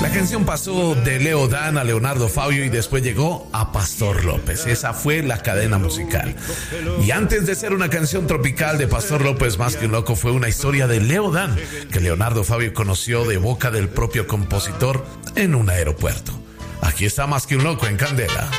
La canción pasó de Leo Dan a Leonardo Fabio y después llegó a Pastor López. Esa fue la cadena musical. Y antes de ser una canción tropical de Pastor López, Más que un loco, fue una historia de Leo Dan que Leonardo Fabio conoció de boca del propio compositor en un aeropuerto. Aquí está Más que un loco en Candela.